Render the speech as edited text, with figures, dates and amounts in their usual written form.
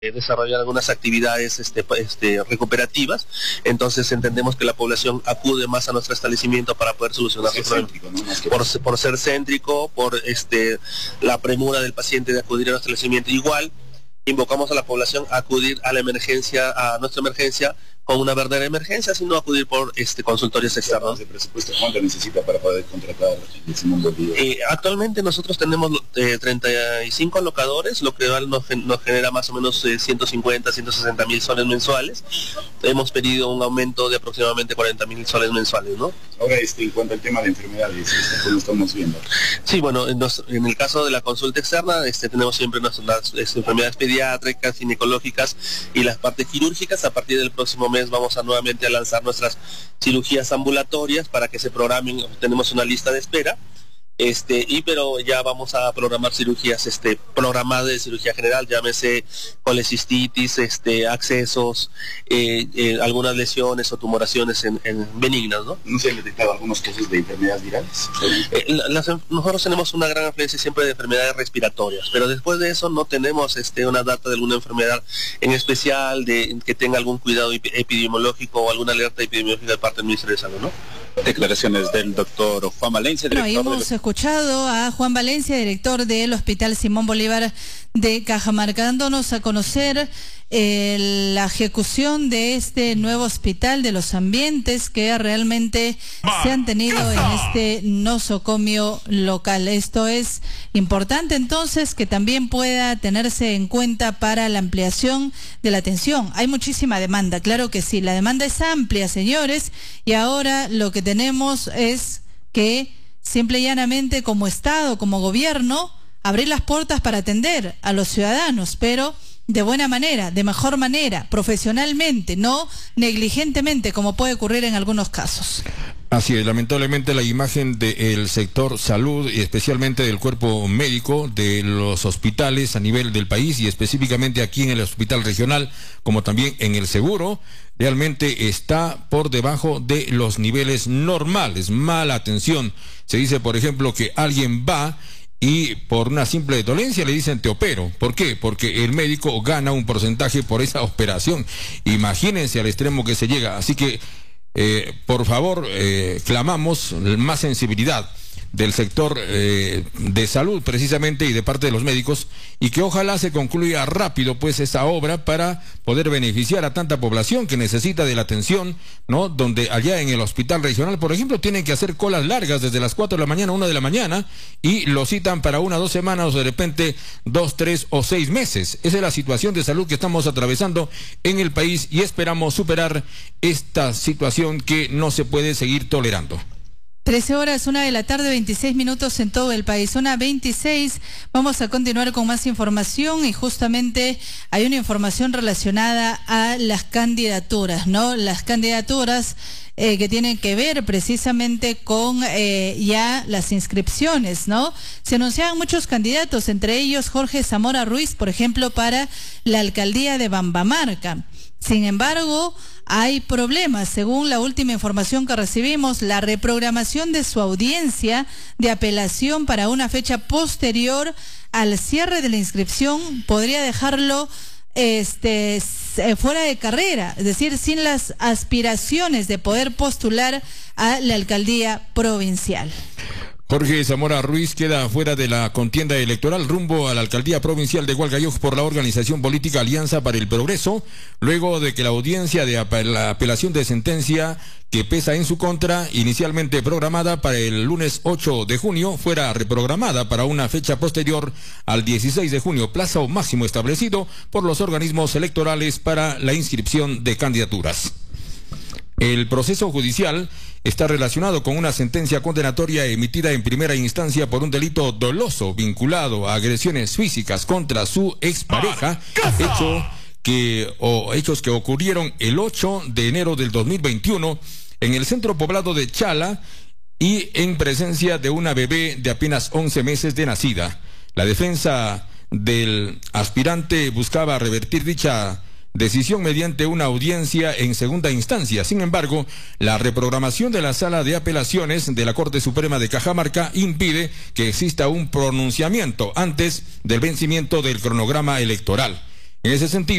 desarrollar algunas actividades recuperativas. Entonces entendemos que la población acude más a nuestro establecimiento para poder solucionar sus problemas, ¿no? Por ser céntrico, por la premura del paciente de acudir a nuestro establecimiento. Igual invocamos a la población a acudir a la emergencia, a nuestra emergencia, con una verdadera emergencia, sino acudir por consultorios externos. ¿De presupuesto cuánto necesita para poder contratar el Simón Bolívar? Actualmente nosotros tenemos 35 alocadores, lo que nos genera más o menos 150, 160 mil soles mensuales. Hemos pedido un aumento de aproximadamente 40 mil soles mensuales, ¿no? Ahora, en cuanto al tema de enfermedades, ¿cómo estamos viendo? Sí, bueno, en el caso de la consulta externa, tenemos siempre las enfermedades pediátricas, ginecológicas y las partes quirúrgicas. A partir del próximo mes vamos a nuevamente a lanzar nuestras cirugías ambulatorias para que se programen. Tenemos una lista de espera, pero ya vamos a programar cirugías programadas de cirugía general, llámese colecistitis, accesos, algunas lesiones o tumoraciones benignas, ¿no? ¿No se han detectado algunos casos de enfermedades virales? Nosotros tenemos una gran afluencia siempre de enfermedades respiratorias, pero después de eso no tenemos una data de alguna enfermedad en especial que tenga algún cuidado epidemiológico o alguna alerta epidemiológica de parte del Ministerio de Salud, ¿no? Declaraciones del doctor Juan Valencia, director. Bueno, hemos escuchado a Juan Valencia, director del Hospital Simón Bolívar de Cajamarca, dándonos a conocer la ejecución de este nuevo hospital, de los ambientes que realmente se han tenido en este nosocomio local. Esto es importante entonces que también pueda tenerse en cuenta para la ampliación de la atención. Hay muchísima demanda, claro que sí, la demanda es amplia, señores, y ahora lo que tenemos es que simple y llanamente como Estado, como gobierno, abrir las puertas para atender a los ciudadanos, pero de buena manera, de mejor manera, profesionalmente, no negligentemente, como puede ocurrir en algunos casos. Así es, lamentablemente la imagen del sector salud y especialmente del cuerpo médico de los hospitales a nivel del país y específicamente aquí en el hospital regional, como también en el seguro, realmente está por debajo de los niveles normales. Mala atención. Se dice, por ejemplo, que alguien va y por una simple dolencia le dicen te opero. ¿Por qué? Porque el médico gana un porcentaje por esa operación. Imagínense al extremo que se llega. Así que, por favor, clamamos más sensibilidad del sector de salud precisamente y de parte de los médicos, y que ojalá se concluya rápido pues esta obra para poder beneficiar a tanta población que necesita de la atención, ¿no? Donde allá en el hospital regional, por ejemplo, tienen que hacer colas largas desde las 4 de la mañana, 1 de la mañana, y lo citan para 1 o 2 semanas o de repente 2, 3 o 6 meses. Esa es la situación de salud que estamos atravesando en el país y esperamos superar esta situación que no se puede seguir tolerando. 13 horas, 1 de la tarde, 26 minutos en todo el país. 1:26, vamos a continuar con más información y justamente hay una información relacionada a las candidaturas, ¿no? Las candidaturas que tienen que ver precisamente con ya las inscripciones, ¿no? Se anunciaban muchos candidatos, entre ellos Jorge Zamora Ruiz, por ejemplo, para la alcaldía de Bambamarca. Sin embargo, hay problemas. Según la última información que recibimos, la reprogramación de su audiencia de apelación para una fecha posterior al cierre de la inscripción podría dejarlo fuera de carrera, es decir, sin las aspiraciones de poder postular a la alcaldía provincial. Jorge Zamora Ruiz queda fuera de la contienda electoral rumbo a la alcaldía provincial de Hualgayoc por la organización política Alianza para el Progreso, luego de que la audiencia de la apelación de sentencia que pesa en su contra, inicialmente programada para el lunes 8 de junio, fuera reprogramada para una fecha posterior al 16 de junio, plazo máximo establecido por los organismos electorales para la inscripción de candidaturas. El proceso judicial está relacionado con una sentencia condenatoria emitida en primera instancia por un delito doloso vinculado a agresiones físicas contra su expareja, hechos que ocurrieron el 8 de enero del 2021 en el centro poblado de Chala y en presencia de una bebé de apenas 11 meses de nacida. La defensa del aspirante buscaba revertir dicha decisión mediante una audiencia en segunda instancia. Sin embargo, la reprogramación de la Sala de Apelaciones de la Corte Suprema de Cajamarca impide que exista un pronunciamiento antes del vencimiento del cronograma electoral. En ese sentido,